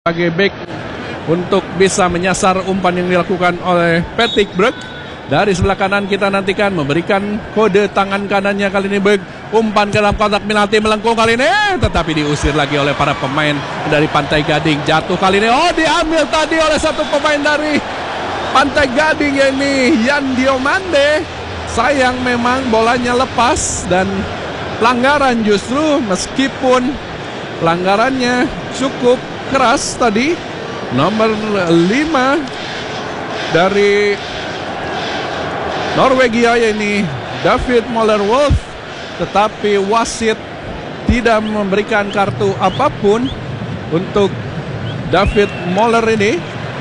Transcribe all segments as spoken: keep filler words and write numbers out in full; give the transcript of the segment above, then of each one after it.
sebagai back untuk bisa menyasar umpan yang dilakukan oleh Patrick Berg. Dari sebelah kanan kita nantikan memberikan kode tangan kanannya kali ini Berg. Umpan ke dalam kotak penalti melengkung kali ini, tetapi diusir lagi oleh para pemain dari Pantai Gading. Jatuh kali ini, oh diambil tadi oleh satu pemain dari Pantai Gading, ini Yan Diomande. Sayang memang bolanya lepas dan pelanggaran justru, meskipun pelanggarannya cukup keras tadi. Nomor lima dari Norwegia ini David Moller-Wolf, tetapi wasit tidak memberikan kartu apapun untuk David Moller ini.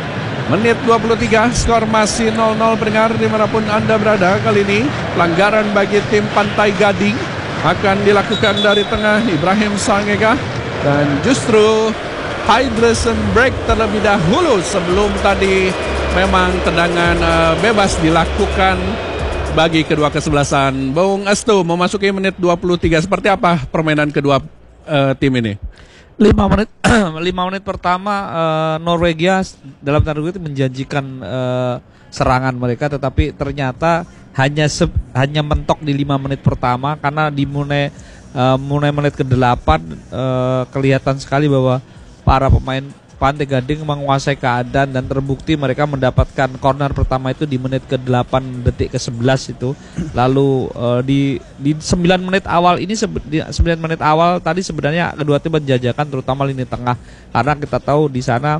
Menit dua puluh tiga, skor masih nol nol pendengar dimanapun Anda berada. Kali ini pelanggaran bagi tim Pantai Gading akan dilakukan dari tengah Ibrahim Sangega, dan justru hydration break terlebih dahulu sebelum tadi memang tendangan uh, bebas dilakukan bagi kedua kesebelasan. Bung Astu, memasuki menit dua puluh tiga, seperti apa permainan kedua uh, tim ini? lima menit lima menit pertama uh, Norwegia dalam tanda kutip menjanjikan uh, serangan mereka, tetapi ternyata hanya se- hanya mentok di lima menit pertama, karena di mulai uh, mulai menit ke delapan uh, kelihatan sekali bahwa para pemain Pantai Gading menguasai keadaan dan terbukti mereka mendapatkan corner pertama itu di menit ke delapan detik ke sebelas itu. Lalu uh, di di sembilan menit awal ini sebe, di sembilan menit awal tadi sebenarnya kedua tim menjajakan terutama lini tengah, karena kita tahu di sana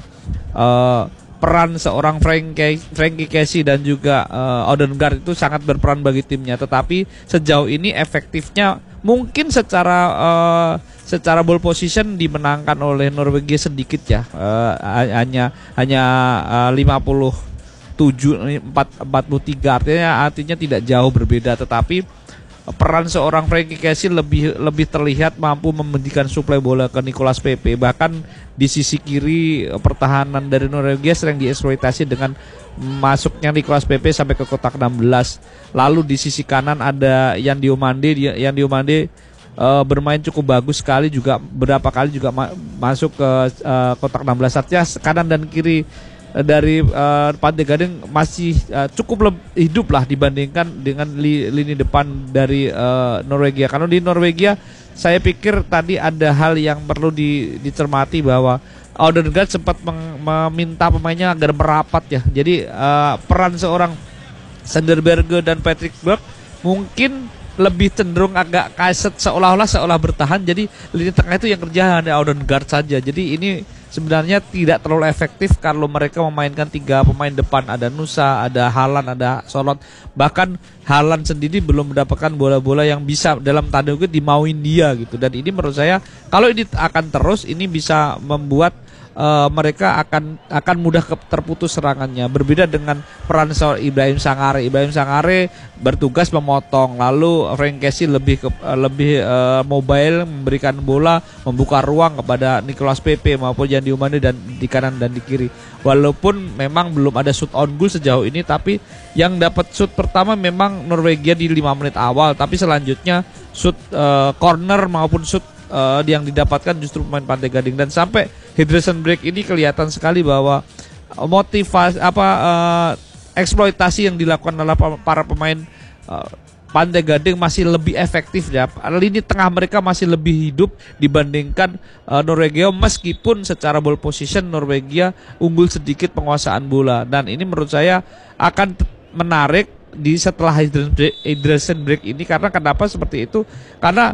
uh, peran seorang Frankie Frankie Casey dan juga uh, Odegaard itu sangat berperan bagi timnya, tetapi sejauh ini efektifnya mungkin secara uh, secara ball position dimenangkan oleh Norwegia sedikit ya, uh, hanya hanya uh, lima puluh tujuh empat puluh tiga, artinya artinya tidak jauh berbeda, tetapi peran seorang Frankie Casey lebih lebih terlihat mampu memberikan suplai bola ke Nicolas Pepe. Bahkan di sisi kiri pertahanan dari Norwegia sering dieksploitasi dengan masuknya Nicolas Pepe sampai ke kotak enam belas. Lalu di sisi kanan ada Yan Diomande, Yan Diomande uh, bermain cukup bagus sekali, juga beberapa kali juga ma- masuk ke uh, kotak enam belas. Artinya kanan dan kiri dari uh, Pantai Gading masih uh, cukup lebih hidup lah dibandingkan dengan li, lini depan dari uh, Norwegia. Karena di Norwegia saya pikir tadi ada hal yang perlu di, dicermati, bahwa Odegaard sempat meng, meminta pemainnya agar merapat ya. Jadi uh, peran seorang Sanderberge dan Patrick Berg mungkin lebih cenderung agak kaset, seolah-olah seolah bertahan. Jadi lini tengah itu yang kerja hanya Odegaard saja. Jadi ini sebenarnya tidak terlalu efektif kalau mereka memainkan tiga pemain depan. Ada Nusa, ada Haaland, ada Sorloth. Bahkan Haaland sendiri belum mendapatkan bola-bola yang bisa dalam tanda kutip dimauin dia gitu. Dan ini menurut saya kalau ini akan terus, ini bisa membuat Uh, mereka akan akan mudah ke, terputus serangannya. Berbeda dengan peran seorang Ibrahim Sangare. Ibrahim Sangare bertugas memotong, lalu Frank Casey lebih ke, uh, lebih uh, mobile, memberikan bola, membuka ruang kepada Nicolas Pepe maupun Yan Diomande dan di kanan dan di kiri. Walaupun memang belum ada shoot on goal sejauh ini, tapi yang dapat shoot pertama memang Norwegia di lima menit awal, tapi selanjutnya shoot uh, corner maupun shoot Uh, yang didapatkan justru pemain Pantai Gading. Dan sampai hydration break ini kelihatan sekali bahwa motivasi apa uh, eksploitasi yang dilakukan oleh para pemain uh, Pantai Gading masih lebih efektif ya. Lini tengah mereka masih lebih hidup dibandingkan uh, Norwegia, meskipun secara ball position Norwegia unggul sedikit penguasaan bola. Dan ini menurut saya akan menarik di setelah hydration break, hydration break ini. Karena kenapa seperti itu? Karena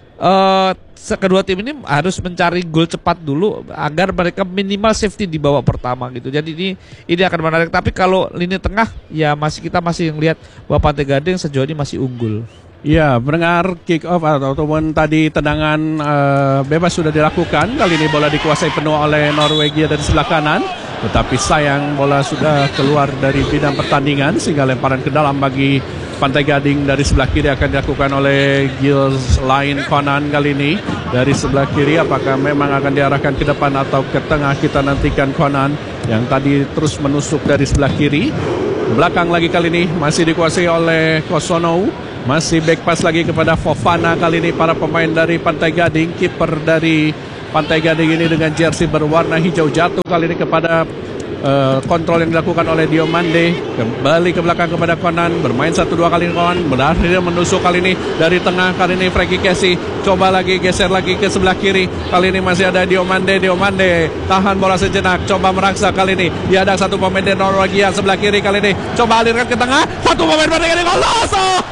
Uh, kedua tim ini harus mencari gol cepat dulu agar mereka minimal safety di babak pertama gitu. Jadi ini ini akan menarik. Tapi kalau lini tengah ya masih kita masih melihat bahwa Pantai Gading sejauh ini masih unggul. Ya, mendengar kick off atau ataupun tadi tendangan uh, bebas sudah dilakukan. Kali ini bola dikuasai penuh oleh Norwegia dari sebelah kanan, tetapi sayang bola sudah keluar dari bidang pertandingan sehingga lemparan ke dalam bagi Pantai Gading. Dari sebelah kiri akan dilakukan oleh Gilles Lain Conan kali ini. Dari sebelah kiri apakah memang akan diarahkan ke depan atau ke tengah, kita nantikan Conan yang tadi terus menusuk dari sebelah kiri. Belakang lagi kali ini masih dikuasai oleh Kosonou. Masih back pass lagi kepada Fofana kali ini para pemain dari Pantai Gading. Kiper dari Pantai Gading ini dengan jersey berwarna hijau jatuh kali ini kepada uh, kontrol yang dilakukan oleh Diomande. Kembali ke belakang kepada Conan, bermain satu dua kali Conan, berhasil menusuk kali ini dari tengah. Kali ini Frankie Casey coba lagi geser lagi ke sebelah kiri. Kali ini masih ada Diomande. Diomande tahan bola sejenak, coba meraksa kali ini. Dia ada satu pemain dari Norwegia sebelah kiri kali ini. Coba alirkan ke tengah, satu pemain Pantai Gading lolos.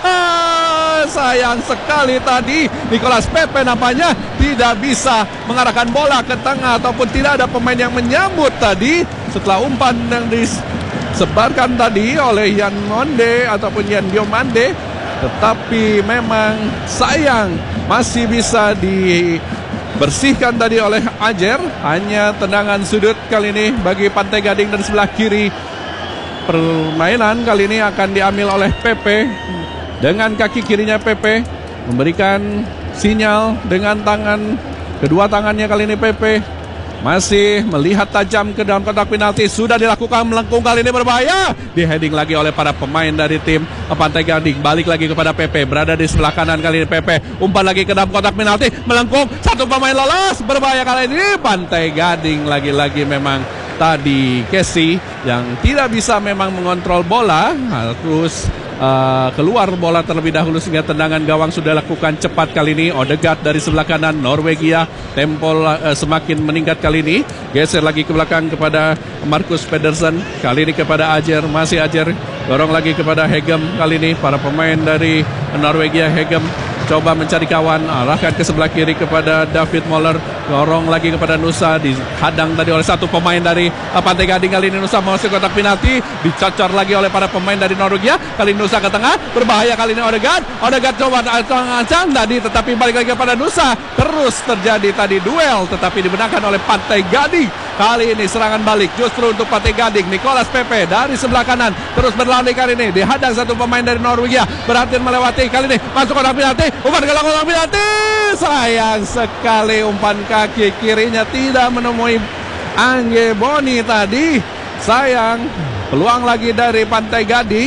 Oh, sayang sekali tadi Nicolas Pepe nampaknya tidak bisa mengarahkan bola ke tengah ataupun tidak ada pemain yang menyambut tadi setelah umpan yang disebarkan tadi oleh Yan Monde ataupun Yan Diomande. Tetapi memang sayang masih bisa dibersihkan tadi oleh Ajer. Hanya tendangan sudut kali ini bagi Pantai Gading dari sebelah kiri. Permainan kali ini akan diambil oleh Pepe. Dengan kaki kirinya Pepe memberikan sinyal dengan tangan, kedua tangannya kali ini Pepe masih melihat tajam ke dalam kotak penalti. Sudah dilakukan melengkung kali ini berbahaya. Di heading lagi oleh para pemain dari tim Pantai Gading. Balik lagi kepada Pepe, berada di sebelah kanan kali ini Pepe. Umpan lagi ke dalam kotak penalti, melengkung, satu pemain lolos. Berbahaya kali ini Pantai Gading. Lagi-lagi memang tadi Casey yang tidak bisa memang mengontrol bola, harus Uh, keluar bola terlebih dahulu sehingga tendangan gawang sudah lakukan cepat kali ini. Odegaard dari sebelah kanan Norwegia, tempo uh, semakin meningkat kali ini. Geser lagi ke belakang kepada Marcus Pedersen, kali ini kepada Ajer, masih Ajer, dorong lagi kepada Hegem kali ini. Para pemain dari Norwegia, Hegem coba mencari kawan, arahkan ke sebelah kiri kepada David Moller, dorong lagi kepada Nusa, dihadang tadi oleh satu pemain dari Pantai Gading. Kali ini Nusa masuk kotak penalti, dicocor lagi oleh para pemain dari Norwegia. Kali ini Nusa ke tengah, berbahaya kali ini Odegaard. Odegaard coba ancang tadi, tetapi balik lagi kepada Nusa. Terus terjadi tadi duel, tetapi dimenangkan oleh Pantai Gading. Kali ini serangan balik justru untuk Pantai Gading. Nicolas Pepe dari sebelah kanan terus berlari kali ini, dihadang satu pemain dari Norwegia, berhasil melewati kali ini, masuk kotak penalti, umpan ke dalam kotak penalti. Sayang sekali umpan kaki kirinya tidak menemui Angge Boni tadi. Sayang, peluang lagi dari Pantai Gading.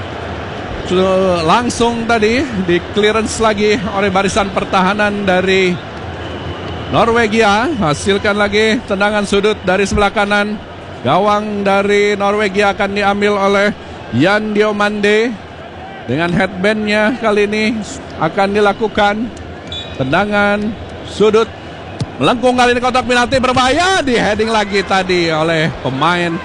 Langsung tadi di clearance lagi oleh barisan pertahanan dari Norwegia. Hasilkan lagi tendangan sudut dari sebelah kanan. Gawang dari Norwegia akan diambil oleh Yan Diomande. Dengan headbandnya kali ini akan dilakukan tendangan sudut, melengkung kali ini kotak penalti, berbahaya. Di heading lagi tadi oleh pemain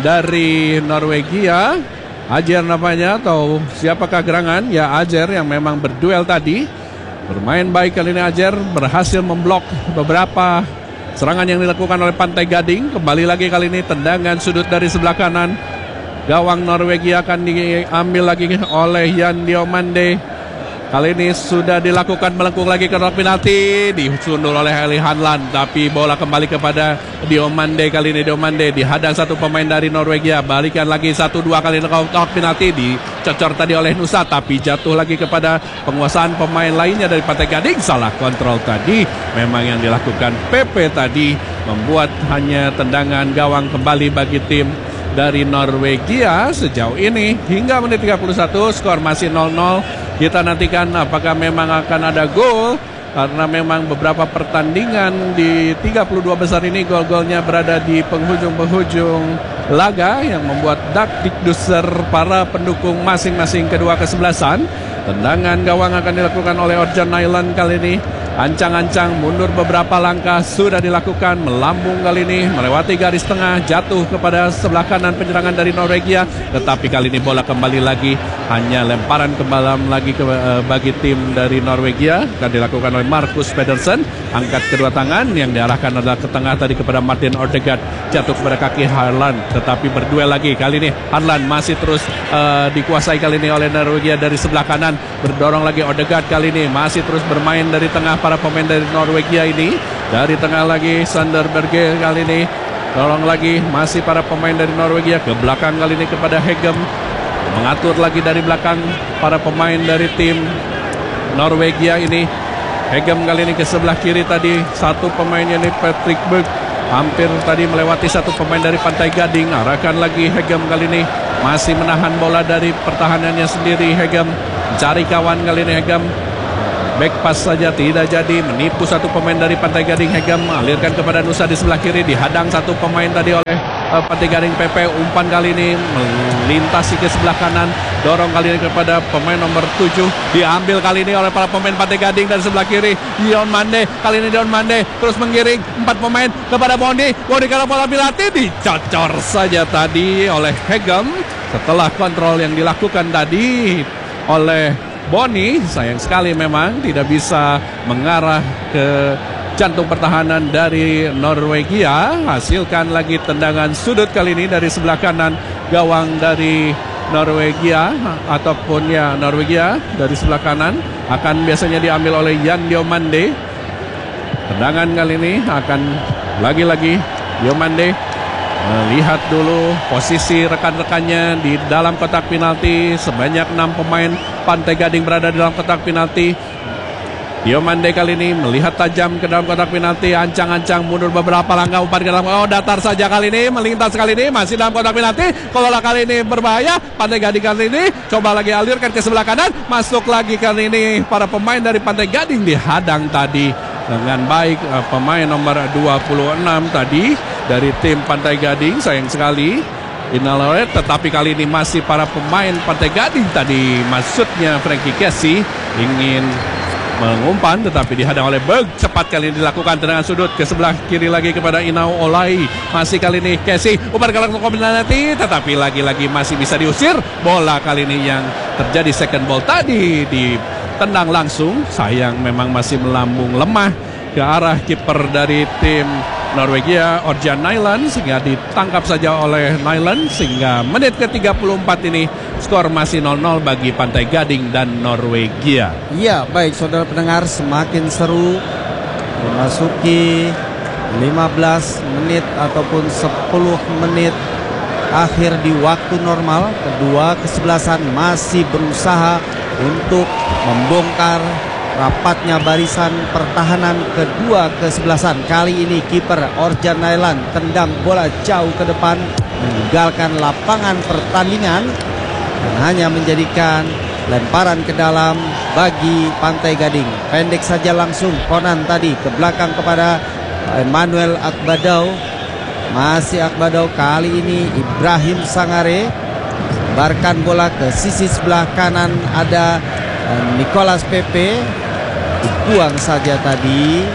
dari Norwegia, Ajer namanya atau siapakah gerangan? Ya Ajer yang memang berduel tadi. Bermain baik kali ini Ajer, berhasil memblok beberapa serangan yang dilakukan oleh Pantai Gading. Kembali lagi kali ini tendangan sudut dari sebelah kanan. Gawang Norwegia akan diambil lagi oleh Yan Diomande. Kali ini sudah dilakukan melengkung lagi ke kotak penalti, disundur oleh Eli Hanlan, tapi bola kembali kepada Diomande. Kali ini Diomande dihadang satu pemain dari Norwegia, balikan lagi satu dua kali ke kotak penalti, dicocor tadi oleh Nusa, tapi jatuh lagi kepada penguasaan pemain lainnya dari Pantai Gading. Salah kontrol tadi memang yang dilakukan Pepe tadi, membuat hanya tendangan gawang kembali bagi tim dari Norwegia. Sejauh ini hingga menit tiga puluh satu skor masih nol nol. Kita nantikan apakah memang akan ada gol, karena memang beberapa pertandingan di tiga puluh dua besar ini gol-golnya berada di penghujung-penghujung laga yang membuat dakdikduser para pendukung masing-masing kedua kesebelasan. Tendangan gawang akan dilakukan oleh Orjan Nyland kali ini. Ancang-ancang mundur beberapa langkah sudah dilakukan, melambung kali ini melewati garis tengah, jatuh kepada sebelah kanan penyerangan dari Norwegia. Tetapi kali ini bola kembali lagi, hanya lemparan ke dalam lagi ke, uh, bagi tim dari Norwegia. Akan dilakukan oleh Marcus Pedersen. Angkat kedua tangan, yang diarahkan adalah ke tengah tadi kepada Martin Odegaard, jatuh kepada kaki Harlan. Tetapi berduel lagi kali ini Harlan masih terus uh, dikuasai kali ini oleh Norwegia dari sebelah kanan. Berdorong lagi Odegaard kali ini masih terus bermain dari tengah. Para pemain dari Norwegia ini dari tengah lagi Sander Berge kali ini dorong lagi, masih para pemain dari Norwegia ke belakang kali ini kepada Hegem, mengatur lagi dari belakang para pemain dari tim Norwegia ini. Hegem kali ini ke sebelah kiri tadi, satu pemainnya ini Patrick Berg hampir tadi melewati satu pemain dari Pantai Gading. Arahkan lagi Hegem kali ini, masih menahan bola dari pertahanannya sendiri. Hegem mencari kawan kali ini. Hegem back pass saja tidak jadi, menipu satu pemain dari Pantai Gading. Hegem alirkan kepada Nusa di sebelah kiri, dihadang satu pemain tadi oleh uh, Pantai Gading. P P umpan kali ini melintasi ke sebelah kanan, dorong kali ini kepada pemain nomor tujuh, diambil kali ini oleh para pemain Pantai Gading dari sebelah kiri. Dion Mande, kali ini Dion Mande terus menggiring empat pemain kepada Bondi. Bondi kalau bola Pilati dicocor saja tadi oleh Hegem setelah kontrol yang dilakukan tadi oleh Boni. Sayang sekali memang tidak bisa mengarah ke jantung pertahanan dari Norwegia. Hasilkan lagi tendangan sudut kali ini dari sebelah kanan gawang dari Norwegia, ataupun ya Norwegia dari sebelah kanan akan biasanya diambil oleh Yan Diomande. Tendangan kali ini akan lagi-lagi Diomande melihat dulu posisi rekan-rekannya di dalam kotak penalti. Sebanyak enam pemain Pantai Gading berada di dalam kotak penalti. Diomande kali ini melihat tajam ke dalam kotak penalti, ancang-ancang mundur beberapa langkah, umpan ke dalam. Oh, datar saja kali ini, melintas kali ini, masih dalam kotak penalti. Kalau kali ini berbahaya, Pantai Gading kali ini coba lagi alirkan ke sebelah kanan, masuk lagi kali ini. Para pemain dari Pantai Gading dihadang tadi dengan baik uh, pemain nomor dua puluh enam tadi dari tim Pantai Gading. Sayang sekali Inaloret, tetapi kali ini masih para pemain Pantai Gading tadi, maksudnya Frankie Casey ingin mengumpan tetapi dihadang oleh Berg. Cepat kali ini dilakukan tendangan sudut ke sebelah kiri lagi kepada Inau Olai. Masih kali ini Casey umpan ke dalam kombinasi, tetapi lagi-lagi masih bisa diusir. Bola kali ini yang terjadi second ball tadi ditendang langsung. Sayang memang masih melambung lemah ke arah kiper dari tim Norwegia, Orjan Nyland, sehingga ditangkap saja oleh Nyland. Sehingga menit ke tiga puluh empat ini skor masih nol nol bagi Pantai Gading dan Norwegia. Iya, baik saudara pendengar, semakin seru memasuki lima belas menit ataupun sepuluh menit akhir di waktu normal. Kedua kesebelasan masih berusaha untuk membongkar rapatnya barisan pertahanan kedua kesebelasan. Kali ini kiper Orjan Nyland tendang bola jauh ke depan, meninggalkan lapangan pertandingan dan hanya menjadikan lemparan ke dalam bagi Pantai Gading. Pendek saja langsung Konan tadi ke belakang kepada Emmanuel Akbadau. Masih Akbadau, kali ini Ibrahim Sangare sebarkan bola ke sisi sebelah kanan, ada Nicholas Pepe, dibuang saja tadi.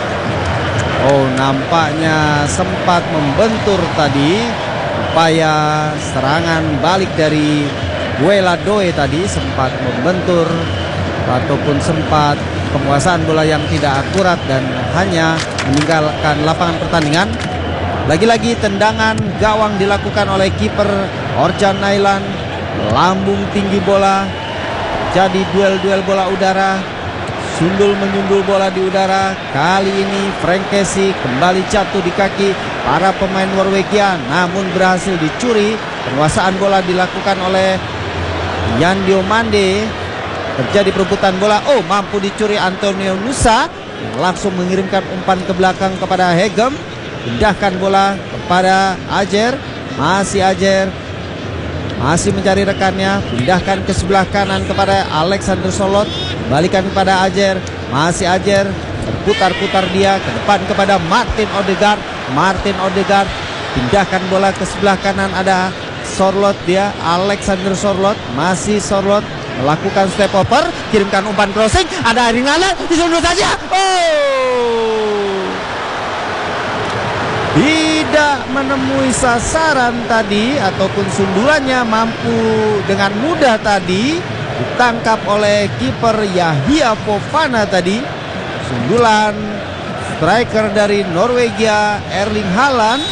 Oh, nampaknya sempat membentur tadi upaya serangan balik dari Buela Doe tadi, sempat membentur ataupun sempat penguasaan bola yang tidak akurat dan hanya meninggalkan lapangan pertandingan. Lagi-lagi tendangan gawang dilakukan oleh kiper Orjan Nyland. Lambung tinggi bola, jadi duel-duel bola udara, sundul menyundul bola di udara. Kali ini Frank Casey kembali jatuh di kaki para pemain Norwegia, namun berhasil dicuri. Penguasaan bola dilakukan oleh Yan Diomande. Terjadi perebutan bola. Oh, mampu dicuri Antonio Nusa, yang langsung mengirimkan umpan ke belakang kepada Hegem. Pindahkan bola kepada Ajer. Masih Ajer, masih mencari rekannya. Pindahkan ke sebelah kanan kepada Alexander Sorloth. Balikan kepada Ajer. Masih Ajer, berputar-putar dia ke depan kepada Martin Odegaard. Martin Odegaard pindahkan bola ke sebelah kanan, ada Sorloth dia, Alexander Sorloth. Masih Sorloth melakukan step over, kirimkan umpan crossing, ada Erling Haaland, disundul saja. Oh, tidak menemui sasaran tadi, ataupun sundulannya mampu dengan mudah tadi ditangkap oleh kiper Yahya Fofana tadi. Sundulan striker dari Norwegia, Erling Haaland,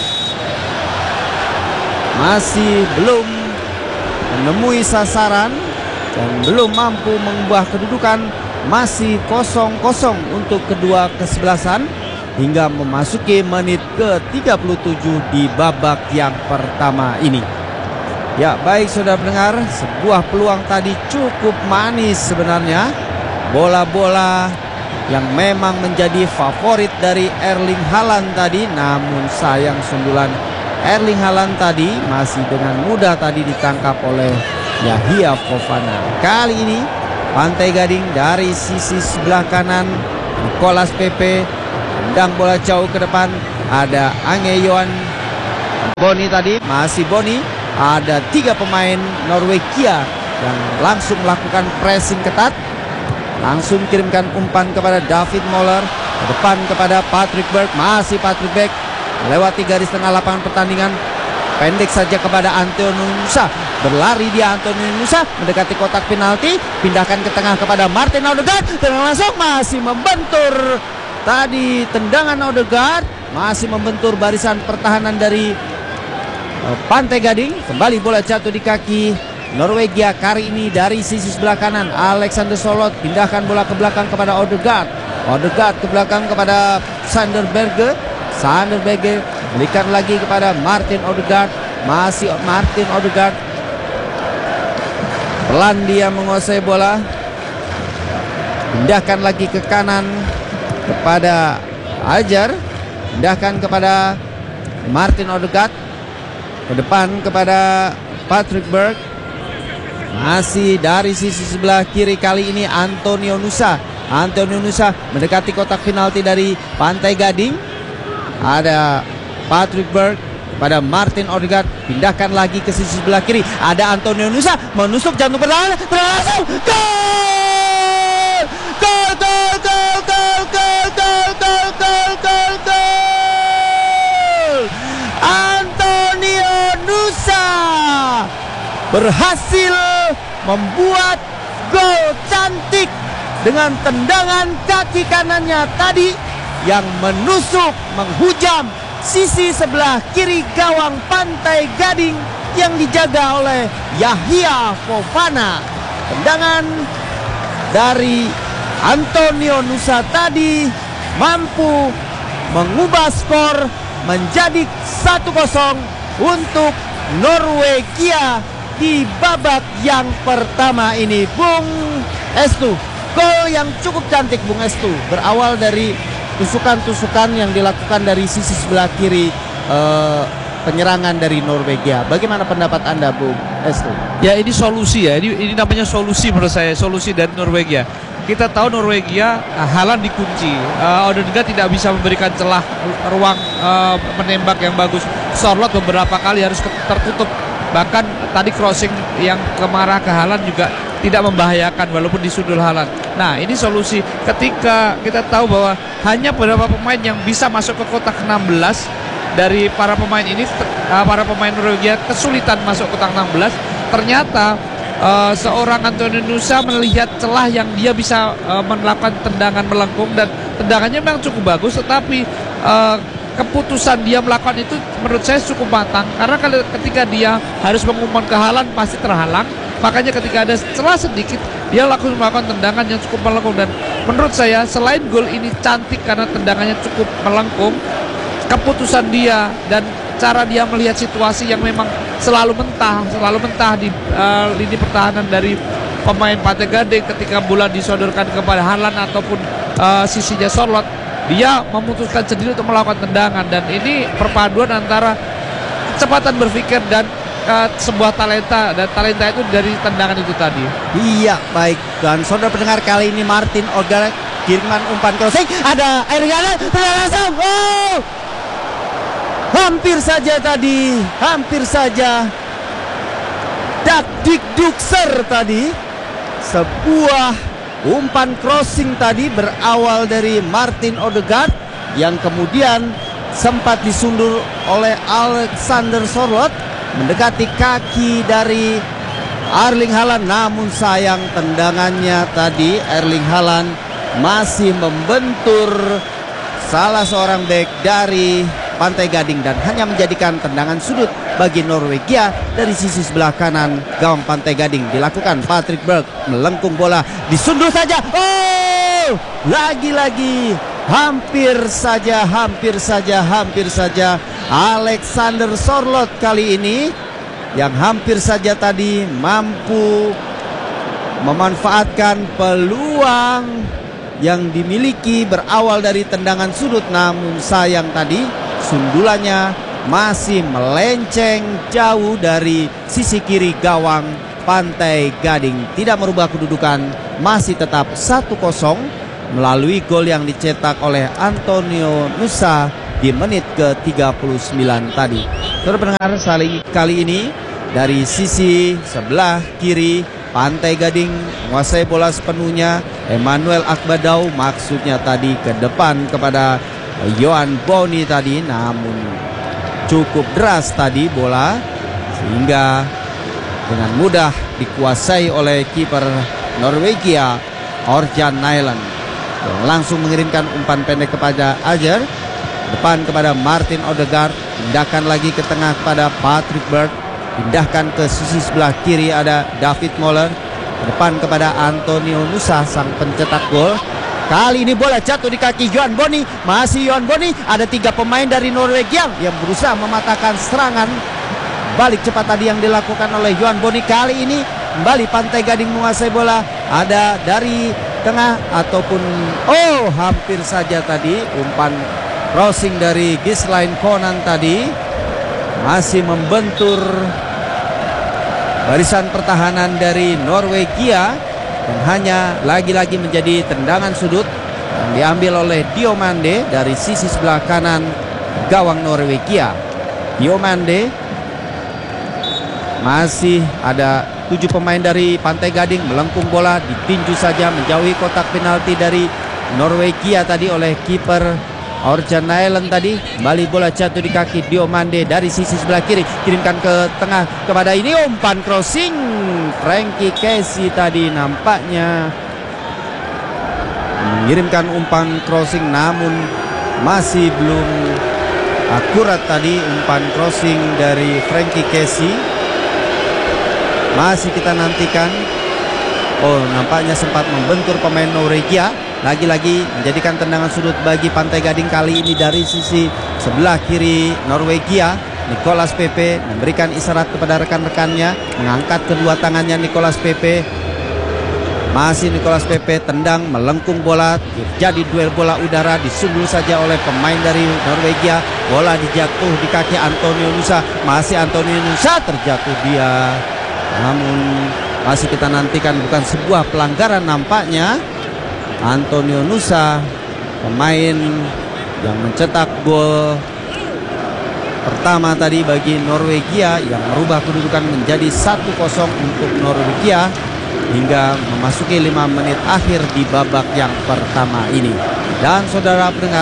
masih belum menemui sasaran dan belum mampu mengubah kedudukan. Masih kosong kosong untuk kedua kesebelasan hingga memasuki menit ke tiga puluh tujuh di babak yang pertama ini. Ya, baik saudara pendengar, sebuah peluang tadi cukup manis sebenarnya. Bola-bola yang memang menjadi favorit dari Erling Haaland tadi, namun sayang sundulan Erling Haaland tadi masih dengan mudah tadi ditangkap oleh Yahya Fofana. Kali ini Pantai Gading. Dari sisi sebelah kanan Nicolas Pepe, tendang bola jauh ke depan. Ada Ange Yohan Boni tadi, masih Boni. Ada tiga pemain Norwegia yang langsung melakukan pressing ketat. Langsung kirimkan umpan kepada David Moller, ke depan kepada Patrick Berg. Masih Patrick Berg melewati garis tengah lapangan pertandingan. Pendek saja kepada Antonio Nusa. Berlari dia Antonio Nusa mendekati kotak penalti. Pindahkan ke tengah kepada Martin Odegaard. Tenang langsung, masih membentur. Tadi tendangan Odegaard masih membentur barisan pertahanan dari uh, Pantai Gading. Kembali bola jatuh di kaki Norwegia. Kali ini dari sisi sebelah kanan Alexander Sørloth. Pindahkan bola ke belakang kepada Odegaard. Odegaard ke belakang kepada Sander Berge. Sander Berge berikan lagi kepada Martin Odegaard. Masih Martin Odegaard. Pelan dia menguasai bola. Pindahkan lagi ke kanan kepada Ajar. Pindahkan kepada Martin Odegaard. Ke depan kepada Patrick Berg. Masih dari sisi sebelah kiri, kali ini Antonio Nusa. Antonio Nusa mendekati kotak penalti dari Pantai Gading. Ada Patrick Berg pada Martin Odegaard. Pindahkan lagi ke sisi sebelah kiri. Ada Antonio Nusa menusuk jantung pertahanan. Langsung gol! Gol, gol, gol, gol, gol, gol, gol, gol, gol, gol! Antonio Nusa berhasil membuat gol cantik dengan tendangan kaki kanannya tadi yang menusuk, menghujam sisi sebelah kiri gawang Pantai Gading yang dijaga oleh Yahya Fofana. Tendangan dari Antonio Nusa tadi mampu mengubah skor menjadi satu kosong untuk Norwegia di babak yang pertama ini. Bung Estu, gol yang cukup cantik Bung Estu, berawal dari tusukan-tusukan yang dilakukan dari sisi sebelah kiri eh, penyerangan dari Norwegia. Bagaimana pendapat Anda Bung Estu? Ya, ini solusi ya, ini, ini namanya solusi menurut saya, solusi dari Norwegia. Kita tahu Norwegia, Haaland dikunci, uh, Odegaard tidak bisa memberikan celah ruang uh, menembak yang bagus. Sørloth beberapa kali harus tertutup. Bahkan tadi crossing yang kemarah ke Haaland juga tidak membahayakan walaupun disundul Haaland. Nah, ini solusi ketika kita tahu bahwa hanya beberapa pemain yang bisa masuk ke kotak enam belas. Dari para pemain ini, uh, para pemain Norwegia kesulitan masuk kotak enam belas. Ternyata uh, seorang Antonio Nusa melihat celah yang dia bisa uh, melakukan tendangan melengkung, dan tendangannya memang cukup bagus, tetapi uh, keputusan dia melakukan itu menurut saya cukup matang, karena kalau ketika dia harus mengumpan ke Haaland pasti terhalang. Makanya ketika ada celah sedikit dia langsung melakukan tendangan yang cukup melengkung, dan menurut saya selain gol ini cantik karena tendangannya cukup melengkung, keputusan dia dan cara dia melihat situasi yang memang selalu mentah, selalu mentah di uh, lini pertahanan dari pemain Pantai Gading ketika bola disodorkan kepada Haaland ataupun uh, sisinya Sørloth, dia memutuskan sendiri untuk melakukan tendangan, dan ini perpaduan antara kecepatan berpikir dan uh, sebuah talenta, dan talenta itu dari tendangan itu tadi. Iya, baik. Dan saudara pendengar, kali ini Martin Odegaard kiriman umpan crossing, ada Erling Haaland, langsung oh! Hampir saja tadi, hampir saja dak dik dukser tadi. Sebuah umpan crossing tadi berawal dari Martin Odegaard yang kemudian sempat disundur oleh Alexander Sørloth mendekati kaki dari Erling Haaland. Namun sayang tendangannya tadi Erling Haaland masih membentur salah seorang bek dari Pantai Gading dan hanya menjadikan tendangan sudut bagi Norwegia dari sisi sebelah kanan gawang Pantai Gading. Dilakukan Patrick Berg, melengkung bola, disundur saja. Oh, lagi-lagi hampir saja, hampir saja, hampir saja Alexander Sørloth kali ini yang hampir saja tadi mampu memanfaatkan peluang yang dimiliki berawal dari tendangan sudut, namun sayang tadi sundulannya masih melenceng jauh dari sisi kiri gawang Pantai Gading tidak merubah kedudukan, masih tetap satu kosong melalui gol yang dicetak oleh Antonio Nusa di menit ke tiga puluh sembilan tadi. Saudara pendengar, kali ini dari sisi sebelah kiri Pantai Gading menguasai bola sepenuhnya. Emmanuel Akbadau maksudnya tadi ke depan kepada Yohan Boni tadi, namun cukup deras tadi bola sehingga dengan mudah dikuasai oleh kiper Norwegia Orjan Nyland, yang langsung mengirimkan umpan pendek kepada Ajer, depan kepada Martin Odegaard, pindahkan lagi ke tengah kepada Patrick Berg, pindahkan ke sisi sebelah kiri ada David Moller, depan kepada Antonio Nusa sang pencetak gol. Kali ini bola jatuh di kaki Yohan Boni, masih Yohan Boni, ada tiga pemain dari Norwegia yang berusaha mematahkan serangan balik cepat tadi yang dilakukan oleh Yohan Boni. Kali ini kembali Pantai Gading menguasai bola, ada dari tengah ataupun oh hampir saja tadi umpan crossing dari Gislain Konan tadi masih membentur barisan pertahanan dari Norwegia dan hanya lagi-lagi menjadi tendangan sudut yang diambil oleh Diomande dari sisi sebelah kanan gawang Norwegia. Diomande, masih ada tujuh pemain dari Pantai Gading melengkung bola, ditinju saja menjauhi kotak penalti dari Norwegia tadi oleh kiper Orjan Nyland tadi. Kembali bola jatuh di kaki Diomande dari sisi sebelah kiri, kirimkan ke tengah kepada ini umpan crossing Frankie Kessie tadi nampaknya mengirimkan umpan crossing, namun masih belum akurat tadi umpan crossing dari Frankie Kessie. Masih kita nantikan. Oh, nampaknya sempat membentur pemain Norwegia. Lagi-lagi menjadikan tendangan sudut bagi Pantai Gading, kali ini dari sisi sebelah kiri Norwegia. Nicolas Pepe memberikan isyarat kepada rekan-rekannya, mengangkat kedua tangannya Nicolas Pepe. Masih Nicolas Pepe tendang, melengkung bola, terjadi duel bola udara, disundul saja oleh pemain dari Norwegia. Bola dijatuh di kaki Antonio Nusa. Masih Antonio Nusa terjatuh dia, namun masih kita nantikan, bukan sebuah pelanggaran nampaknya. Antonio Nusa, pemain yang mencetak gol pertama tadi bagi Norwegia, yang merubah kedudukan menjadi satu kosong untuk Norwegia hingga memasuki lima menit akhir di babak yang pertama ini. Dan saudara pendengar,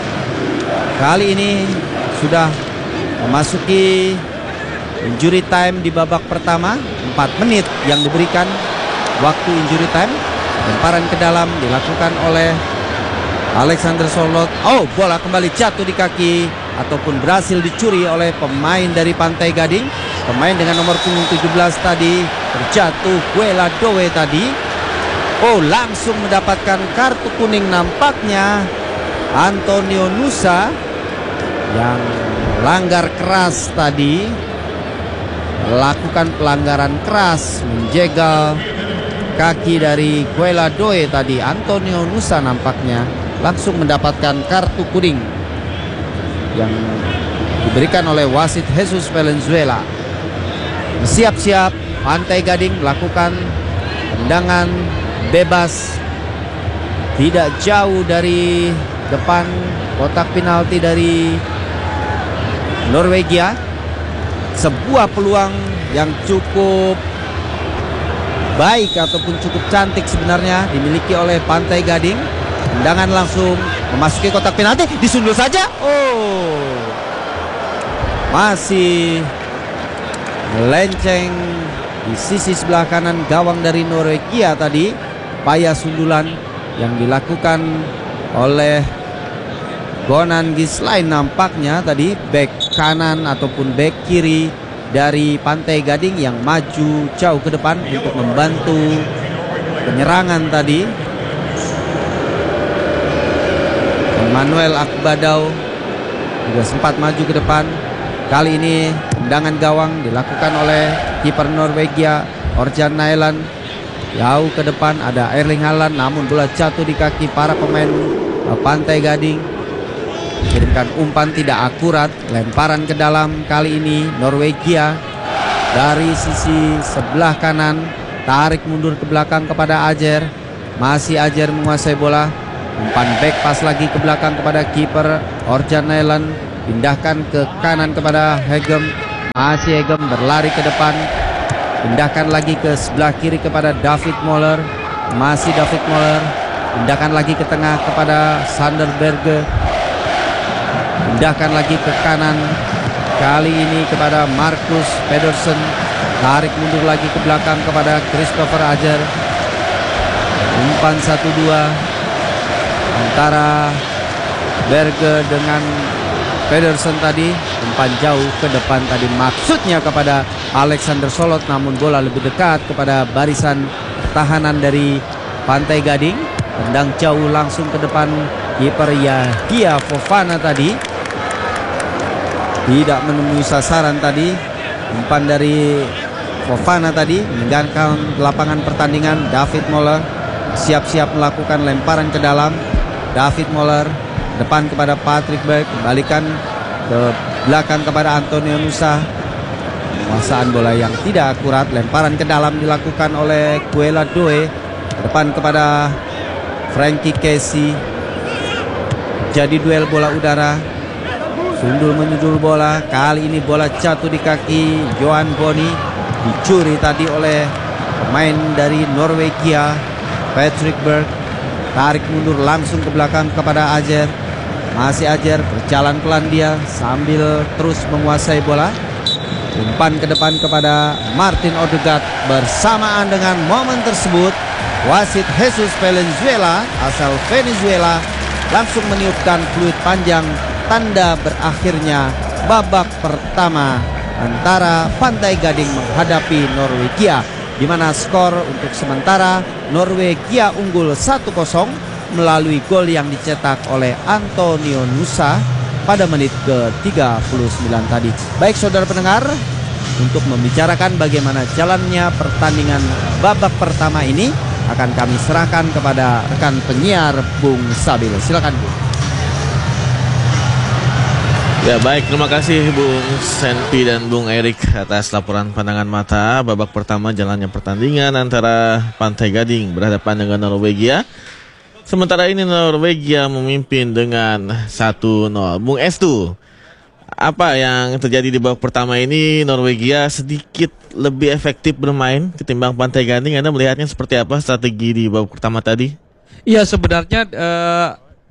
kali ini sudah memasuki injury time di babak pertama. Empat menit yang diberikan waktu injury time. Lemparan ke dalam dilakukan oleh Alexander Sorloth. Oh, bola kembali jatuh di kaki ataupun berhasil dicuri oleh pemain dari Pantai Gading. Pemain dengan nomor punggung tujuh belas tadi terjatuh, Guela Doe tadi. Oh, langsung mendapatkan kartu kuning nampaknya Antonio Nusa yang langgar keras tadi, melakukan pelanggaran keras, menjegal kaki dari Guela Doe tadi. Antonio Nusa nampaknya langsung mendapatkan kartu kuning yang diberikan oleh wasit Jesus Valenzuela. Siap-siap Pantai Gading melakukan tendangan bebas tidak jauh dari depan kotak penalti dari Norwegia. Sebuah peluang yang cukup baik ataupun cukup cantik sebenarnya dimiliki oleh Pantai Gading. Tendangan langsung memasuki kotak penalti, disundul saja. Oh, masih melenceng di sisi sebelah kanan gawang dari Norwegia tadi. Upaya sundulan yang dilakukan oleh Gonan Gislain nampaknya tadi, back kanan ataupun back kiri dari Pantai Gading yang maju jauh ke depan untuk membantu penyerangan tadi. Emmanuel Akbadau juga sempat maju ke depan. Kali ini tendangan gawang dilakukan oleh kiper Norwegia Orjan Nyland. Jauh ke depan ada Erling Haaland, namun bola jatuh di kaki para pemain Pantai Gading. Kirimkan umpan tidak akurat, lemparan ke dalam kali ini Norwegia dari sisi sebelah kanan, tarik mundur ke belakang kepada Ajer. Masih Ajer menguasai bola. Umpan back pas lagi ke belakang kepada kiper Orjan Nelen. Pindahkan ke kanan kepada Hegem. Masih Hegem berlari ke depan. Pindahkan lagi ke sebelah kiri kepada David Moller. Masih David Moller. Pindahkan lagi ke tengah kepada Sander Berge. Pindahkan lagi ke kanan. Kali ini kepada Marcus Pedersen. Tarik mundur lagi ke belakang kepada Christopher Ajer. Umpan satu dua antara Berge dengan Pedersen tadi. Umpan jauh ke depan tadi maksudnya kepada Alexander Solot, namun bola lebih dekat kepada barisan pertahanan dari Pantai Gading. Tendang jauh langsung ke depan kiper Yahya Fofana tadi. Tidak menemui sasaran tadi. Umpan dari Fofana tadi meninggalkan lapangan pertandingan. David Moller siap-siap melakukan lemparan ke dalam. David Moller depan kepada Patrick Berg, kembalikan ke belakang kepada Antonio Nusa. Penguasaan bola yang tidak akurat. Lemparan ke dalam dilakukan oleh Kuela Doe. Depan kepada Frankie Casey. Jadi duel bola udara. Sundul menyundul bola. Kali ini bola jatuh di kaki Johan Boni. Dicuri tadi oleh pemain dari Norwegia, Patrick Berg. Tarik mundur langsung ke belakang kepada Ajer. Masih Ajer, berjalan pelan dia sambil terus menguasai bola. Umpan ke depan kepada Martin Odegaard. Bersamaan dengan momen tersebut, wasit Jesus Valenzuela asal Venezuela langsung meniupkan fluit panjang, tanda berakhirnya babak pertama antara Pantai Gading menghadapi Norwegia, di mana skor untuk sementara Norwegia unggul satu kosong melalui gol yang dicetak oleh Antonio Nusa pada menit ke tiga puluh sembilan tadi. Baik saudara pendengar, untuk membicarakan bagaimana jalannya pertandingan babak pertama ini akan kami serahkan kepada rekan penyiar Bung Sabil. Silakan Bung. Ya baik, terima kasih Bung Senpi dan Bung Erik atas laporan pandangan mata babak pertama jalannya pertandingan antara Pantai Gading berhadapan dengan Norwegia. Sementara ini Norwegia memimpin dengan satu nol. Bung Estu, apa yang terjadi di babak pertama ini? Norwegia sedikit lebih efektif bermain ketimbang Pantai Gading. Anda melihatnya seperti apa strategi di babak pertama tadi? Iya sebenarnya uh,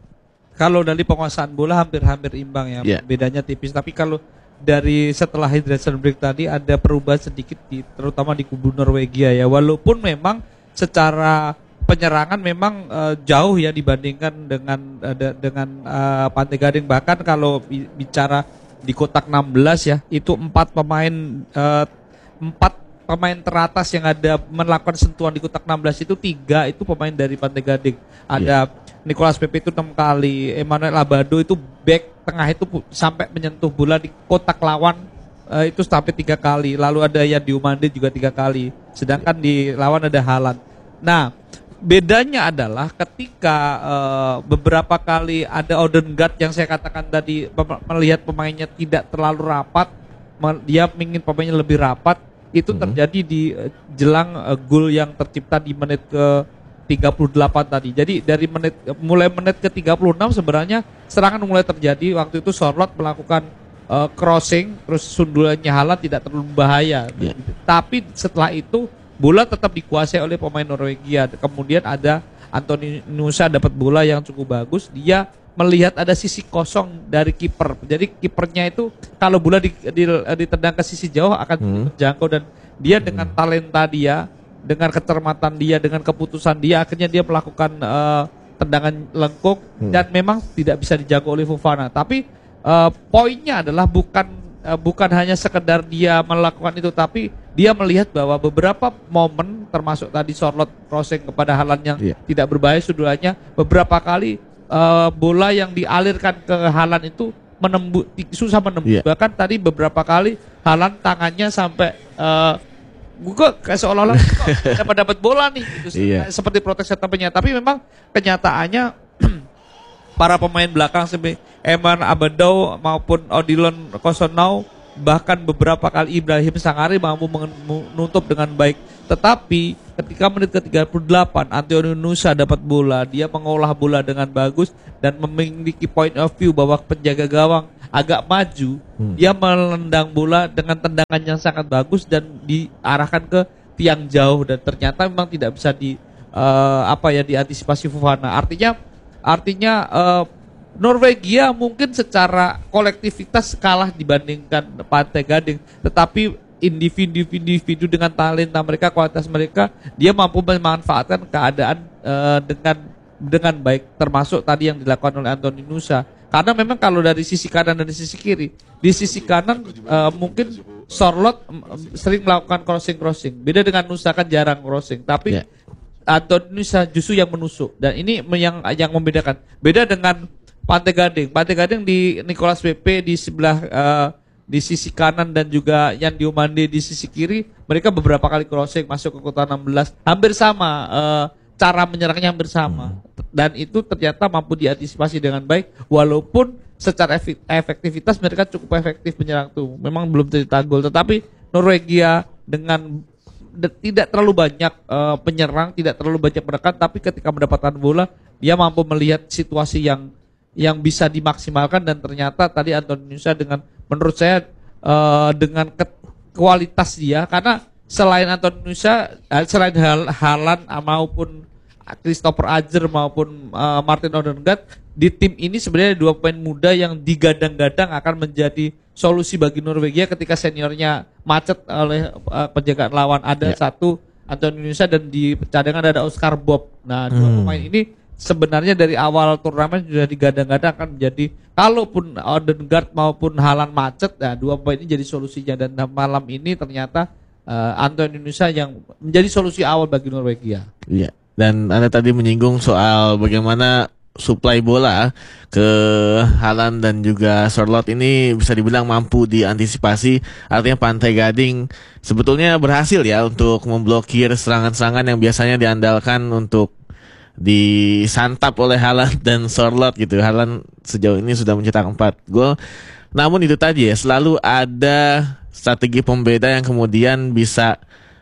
kalau dari penguasaan bola hampir-hampir imbang ya, yeah. Bedanya tipis. Tapi kalau dari setelah hydration break tadi ada perubahan sedikit di, terutama di kubu Norwegia ya. Walaupun memang secara penyerangan memang uh, jauh ya dibandingkan dengan uh, de, dengan uh, Pantai Gading. Bahkan kalau bicara di kotak enam belas ya, itu empat pemain uh, empat pemain teratas yang ada melakukan sentuhan di kotak enam belas itu tiga itu pemain dari Pantai Gading. Ada yeah. Nicolas Pepe itu enam kali, Emmanuel Abado itu back tengah itu sampai menyentuh bola di kotak lawan uh, itu sampai tiga kali. Lalu ada Yadi Umande juga tiga kali. Sedangkan di lawan ada Haaland. Nah, bedanya adalah ketika uh, beberapa kali ada Odegaard yang saya katakan tadi pem- melihat pemainnya tidak terlalu rapat, dia ingin pemainnya lebih rapat, itu mm-hmm. terjadi di uh, jelang uh, gol yang tercipta di menit ke tiga puluh delapan tadi. Jadi dari menit mulai menit ke tiga puluh enam sebenarnya serangan mulai terjadi. Waktu itu Sorloth melakukan uh, crossing, terus sundulannya Haaland tidak terlalu bahaya. Yeah. Tapi setelah itu bola tetap dikuasai oleh pemain Norwegia. Kemudian ada Anthony Nusa dapat bola yang cukup bagus. Dia melihat ada sisi kosong dari kiper. Jadi kipernya itu kalau bola di, di, ditendang ke sisi jauh akan hmm. terjangkau. Dan dia hmm. dengan talenta dia, dengan kecermatan dia, dengan keputusan dia, akhirnya dia melakukan uh, tendangan lengkung. Hmm. Dan memang tidak bisa dijangkau oleh Fofana. Tapi uh, poinnya adalah bukan uh, bukan hanya sekedar dia melakukan itu, tapi dia melihat bahwa beberapa momen termasuk tadi Sorloth crossing kepada Haaland yang yeah. tidak berbahaya sundulannya, beberapa kali uh, bola yang dialirkan ke Haaland itu menembus, susah menembus. Yeah. Bahkan tadi beberapa kali Haaland tangannya sampai uh, gue kayak seolah-olah dapat dapat bola nih gitu, yeah. seperti protes setupnya. Tapi memang kenyataannya para pemain belakang seperti Eman Abadou maupun Odilon Kosonau bahkan beberapa kali Ibrahim Sangare mampu menutup dengan baik. Tetapi ketika menit ke tiga puluh delapan Antonio Nusa dapat bola, dia mengolah bola dengan bagus dan memiliki point of view bahwa penjaga gawang agak maju, hmm. dia melendang bola dengan tendangan yang sangat bagus dan diarahkan ke tiang jauh, dan ternyata memang tidak bisa di uh, apa ya diantisipasi Fofana. Artinya artinya uh, Norwegia mungkin secara kolektivitas kalah dibandingkan Pantai Gading, tetapi individu-individu dengan talenta mereka, kualitas mereka, dia mampu memanfaatkan keadaan uh, dengan dengan baik, termasuk tadi yang dilakukan oleh Anthony Nusa. Karena memang kalau dari sisi kanan dan sisi kiri, di sisi kanan uh, mungkin Sorloth sering melakukan crossing-crossing. Beda dengan Nusa kan jarang crossing, tapi yeah. Anthony Nusa justru yang menusuk, dan ini yang yang membedakan. Beda dengan Pantai Gading. Pantai Gading di Nicholas Pepe di sebelah uh, di sisi kanan dan juga Yan Diomande di sisi kiri, mereka beberapa kali crossing masuk ke kotak enam belas. Hampir sama, uh, cara menyerangnya hampir sama. Dan itu ternyata mampu diantisipasi dengan baik, walaupun secara efektivitas mereka cukup efektif menyerang tuh. Memang belum tercetak gol, tetapi Norwegia dengan de- tidak terlalu banyak uh, penyerang, tidak terlalu banyak menekan, tapi ketika mendapatkan bola, dia mampu melihat situasi yang yang bisa dimaksimalkan, dan ternyata tadi Anthony Nusa dengan menurut saya uh, dengan ke- kualitas dia, karena selain Anthony Nusa, uh, selain Hal- Haaland uh, maupun Christopher Ajer maupun uh, Martin Odegaard, di tim ini sebenarnya dua pemain muda yang digadang-gadang akan menjadi solusi bagi Norwegia ketika seniornya macet oleh uh, penjagaan lawan. Ada yeah. satu Anthony Nusa dan di cadangan ada Oscar Bob. Nah, dua hmm. pemain ini sebenarnya dari awal turnamen sudah digadang-gadang akan menjadi, kalaupun Odegaard maupun Haaland macet, nah dua pemain ini jadi solusinya, dan malam ini ternyata uh, Anthony Nusa yang menjadi solusi awal bagi Norwegia. Iya. Dan Anda tadi menyinggung soal bagaimana suplai bola ke Haaland dan juga Sorloth ini bisa dibilang mampu diantisipasi. Artinya Pantai Gading sebetulnya berhasil ya untuk memblokir serangan-serangan yang biasanya diandalkan untuk disantap oleh Haaland dan Sorloth gitu. Haaland sejauh ini sudah mencetak empat gol. Namun itu tadi ya, selalu ada strategi pembeda yang kemudian bisa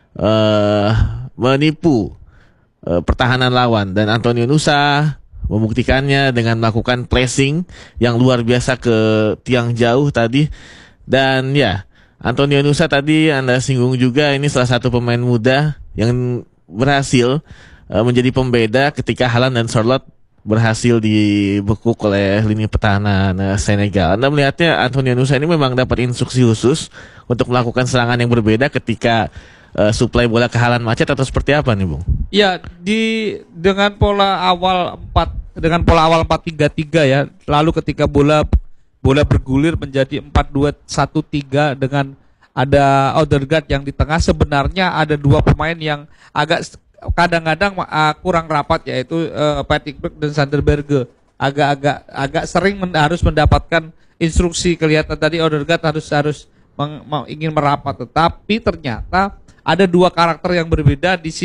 uh, menipu uh, pertahanan lawan, dan Antonio Nusa membuktikannya dengan melakukan pressing yang luar biasa ke tiang jauh tadi. Dan ya, Antonio Nusa tadi Anda singgung juga, ini salah satu pemain muda yang berhasil menjadi pembeda ketika Haaland dan Sorloth berhasil dibekuk oleh lini pertahanan Senegal. Anda melihatnya Antonio Nusa ini memang dapat instruksi khusus untuk melakukan serangan yang berbeda ketika uh, suplai bola ke Haaland macet, atau seperti apa nih, Bung? Ya, di dengan pola awal empat dengan pola awal empat tiga tiga ya. Lalu ketika bola bola bergulir menjadi empat dua satu tiga dengan ada Odegaard yang di tengah, sebenarnya ada dua pemain yang agak kadang-kadang uh, kurang rapat, yaitu uh, Patrick Berg dan Sander Berge. Agak-agak agak sering men- harus mendapatkan instruksi. Kelihatan tadi Odegaard harus harus meng- meng- ingin merapat, tetapi ternyata ada dua karakter yang berbeda. Di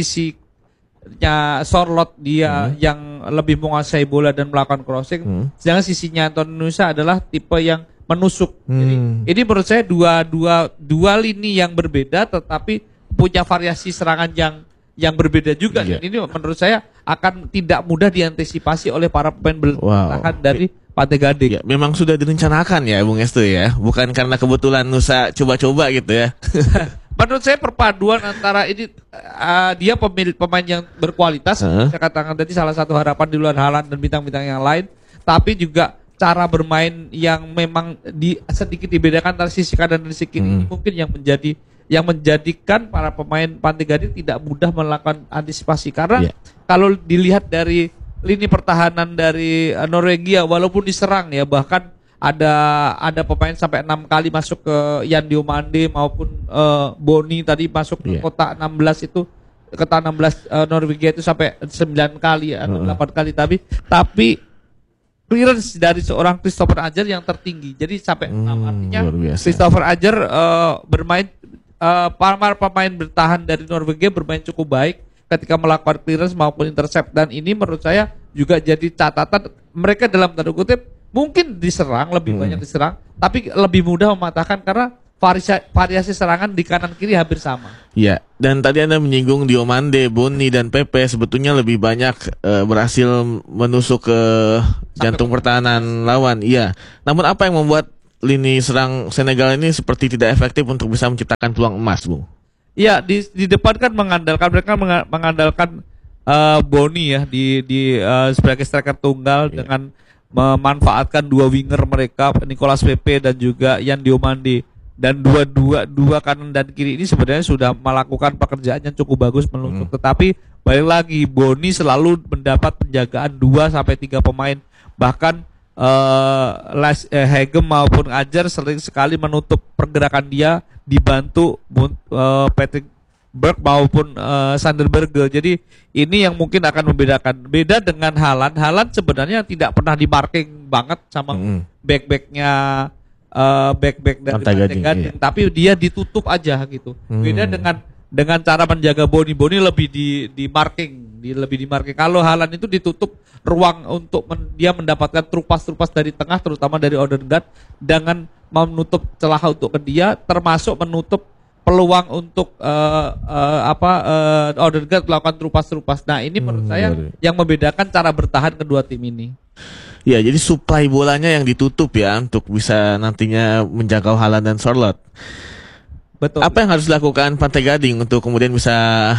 sisinya Sorloth dia hmm. yang lebih menguasai bola dan melakukan crossing, hmm. sedangkan sisinya Anthony Nusa adalah tipe yang menusuk. Hmm. Jadi ini menurut saya dua dua dua lini yang berbeda, tetapi punya variasi serangan yang yang berbeda juga. Iya. Dan ini menurut saya akan tidak mudah diantisipasi oleh para pemain bertahan wow. dari Pantai Gading. Ya, memang sudah direncanakan ya Bung Estu ya, bukan karena kebetulan Nusa coba-coba gitu ya. Menurut saya perpaduan antara ini uh, dia pemilik pemain yang berkualitas, uh-huh. saya katakan tadi salah satu harapan di luar Haaland dan bintang-bintang yang lain, tapi juga cara bermain yang memang di, sedikit dibedakan antara sisi kanan dan sisi kiri, hmm. mungkin yang menjadi yang menjadikan para pemain Pantai Gading tidak mudah melakukan antisipasi. Karena yeah. kalau dilihat dari lini pertahanan dari uh, Norwegia, walaupun diserang ya, bahkan ada ada pemain sampai enam kali masuk ke Yan Diomande maupun uh, Boni tadi masuk ke yeah. kotak enam belas itu, kotak enam belas uh, Norwegia itu sampai sembilan kali atau uh-huh. delapan kali, tapi tapi clearance dari seorang Christopher Ajer yang tertinggi. Jadi sampai hmm, enam, artinya Christopher Ajer uh, bermain Uh, para pemain bertahan dari Norwegia bermain cukup baik ketika melakukan clearance maupun intercept, dan ini menurut saya juga jadi catatan mereka dalam tanda kutip mungkin diserang lebih hmm. banyak diserang, tapi lebih mudah mematahkan karena variasi, variasi serangan di kanan kiri hampir sama. Ya, dan tadi Anda menyinggung Diomande, Boni dan Pepe sebetulnya lebih banyak uh, berhasil menusuk ke jantung pertahanan lawan. Iya. Namun apa yang membuat lini serang Senegal ini seperti tidak efektif untuk bisa menciptakan peluang emas, Bung? Iya, di di depan kan mengandalkan mereka mengandalkan uh, Boni ya di di uh, sebagai striker tunggal yeah. dengan memanfaatkan dua winger mereka Nicolas Pepe dan juga Yan Diomande, dan dua-dua dua kanan dan kiri ini sebenarnya sudah melakukan pekerjaan yang cukup bagus menusuk. Hmm. Tetapi balik lagi Boni selalu mendapat penjagaan dua sampai tiga pemain, bahkan Uh, Les, eh, Hegem maupun Ajer sering sekali menutup pergerakan dia dibantu uh, Patrick Berg maupun uh, Sander Berge. Jadi ini yang mungkin akan membedakan. Beda dengan Haaland. Haaland sebenarnya tidak pernah di marking banget sama mm. back-backnya uh, back-back dari Pantai Gading, Gading. Iya. Tapi dia ditutup aja gitu. Mm. Beda dengan dengan cara menjaga Boni. Boni lebih di di marking, di, lebih di marking. Kalau Haaland itu ditutup ruang untuk men, dia mendapatkan trupas-trupas dari tengah, terutama dari Odegaard, dengan menutup celah untuk ke dia, termasuk menutup peluang untuk uh, uh, apa uh, Odegaard melakukan trupas-trupas. Nah ini menurut hmm, saya betul. yang membedakan cara bertahan kedua tim ini. Ya, jadi suplai bolanya yang ditutup ya untuk bisa nantinya menjangkau Haaland dan Sorloth. Betul. Apa yang harus dilakukan Pantai Gading untuk kemudian bisa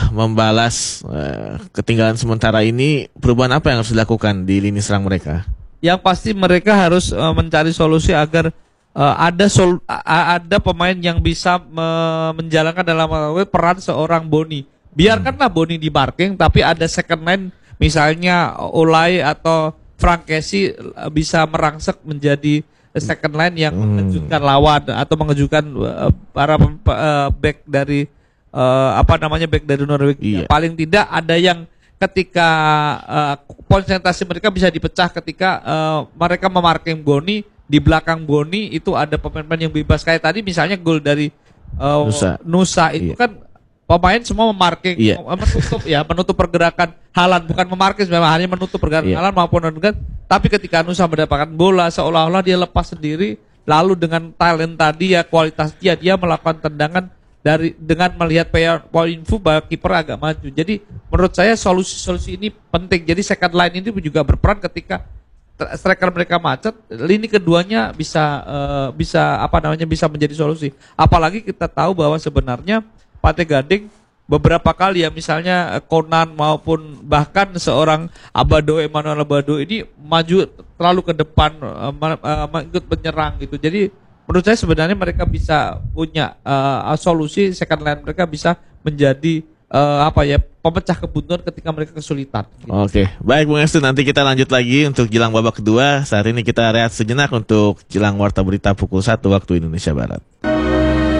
membalas uh, ketinggalan sementara ini? Perubahan apa yang harus dilakukan di lini serang mereka? Yang pasti mereka harus uh, mencari solusi agar uh, ada sol ada pemain yang bisa me menjalankan dalam peran seorang Boni. Biarkanlah hmm. Boni di marking, tapi ada second line misalnya Olay atau Frank Kessie uh, bisa merangsek menjadi second line yang hmm. mengejutkan lawan atau mengejutkan uh, para uh, back dari uh, apa namanya back dari Norwegia. Iya. Paling tidak ada yang ketika uh, konsentrasi mereka bisa dipecah ketika uh, mereka memarking Boni, di belakang Boni itu ada pemain-pemain yang bebas kayak tadi misalnya gol dari uh, Nusa. Nusa itu iya. kan pemain semua memarking, iya. menutup ya, menutup pergerakan Haaland, bukan memarking, memang hanya menutup pergerakan iya. Haaland maupun Odegaard. Tapi ketika Nusa mendapatkan bola, seolah-olah dia lepas sendiri, lalu dengan talent tadi ya, kualitas dia, dia melakukan tendangan dari dengan melihat point view bahwa kiper agak maju. Jadi menurut saya solusi-solusi ini penting. Jadi second line ini juga berperan ketika striker mereka macet, lini keduanya bisa uh, bisa apa namanya bisa menjadi solusi. Apalagi kita tahu bahwa sebenarnya Pantai Gading beberapa kali ya misalnya Conan maupun bahkan seorang Abado Emmanuel Abado ini maju terlalu ke depan uh, uh, ikut menyerang gitu. Jadi menurut saya sebenarnya mereka bisa punya uh, solusi second line mereka bisa menjadi uh, apa ya pemecah kebuntuan ketika mereka kesulitan. Gitu. Oke, baik Bung Estu, nanti kita lanjut lagi untuk jelang babak kedua. Saat ini kita rehat sejenak untuk jelang warta berita pukul satu waktu Indonesia Barat.